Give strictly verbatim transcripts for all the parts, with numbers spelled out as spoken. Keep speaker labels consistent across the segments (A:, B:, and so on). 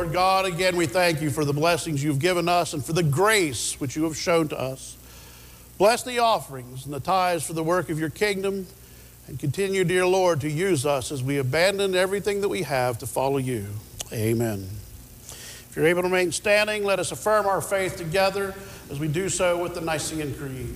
A: Lord God, again, we thank you for the blessings you've given us and for the grace which you have shown to us. Bless the offerings and the tithes for the work of your kingdom, and continue, dear Lord, to use us as we abandon everything that we have to follow you. Amen. If you're able to remain standing, let us affirm our faith together as we do so with the Nicene Creed.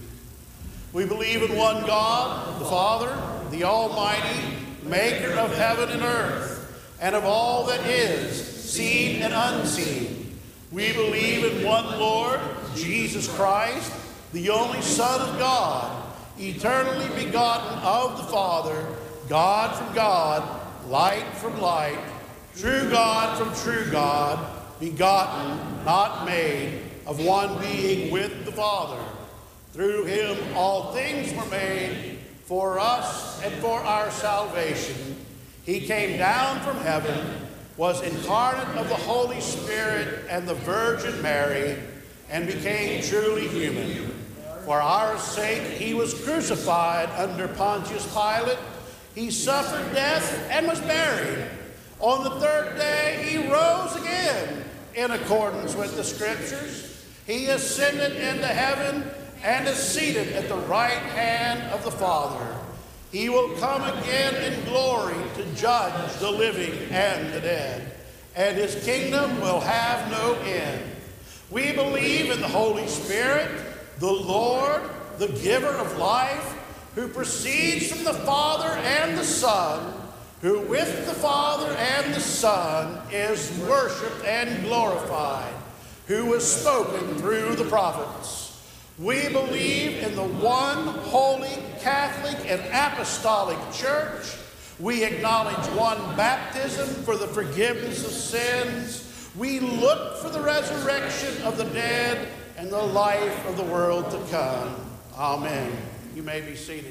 A: We believe in one God, the Father, the Almighty, maker of heaven and earth, and of all that is, seen and unseen. We believe in one Lord, Jesus Christ, the only Son of God, eternally begotten of the Father, God from God, light from light, true God from true God, begotten, not made, of one being with the Father. Through him all things were made, for us and for our salvation. He came down from heaven, was incarnate of the Holy Spirit and the Virgin Mary, and became truly human. For our sake he was crucified under Pontius Pilate. He suffered death and was buried. On the third day he rose again in accordance with the Scriptures. He ascended into heaven and is seated at the right hand of the Father. He will come again in glory to judge the living and the dead, and his kingdom will have no end. We believe in the Holy Spirit, the Lord, the giver of life, who proceeds from the Father and the Son, who with the Father and the Son is worshiped and glorified, who was spoken through the prophets. We believe in the one holy, Catholic, and apostolic church. We acknowledge one baptism for the forgiveness of sins. We look for the resurrection of the dead and the life of the world to come. Amen. You may be seated.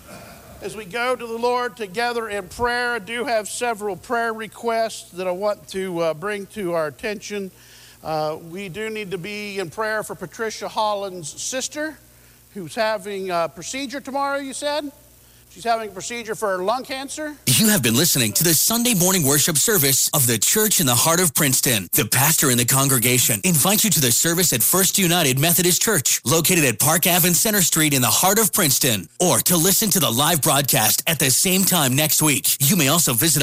A: As we go to the Lord together in prayer, I do have several prayer requests that I want to uh, bring to our attention. Uh, we do need to be in prayer for Patricia Holland's sister, who's having a procedure tomorrow, you said? She's having a procedure for her lung cancer.
B: You have been listening to the Sunday morning worship service of the Church in the Heart of Princeton. The pastor in the congregation invites you to the service at First United Methodist Church, located at Park Avenue Center Street in the heart of Princeton, or to listen to the live broadcast at the same time next week. You may also visit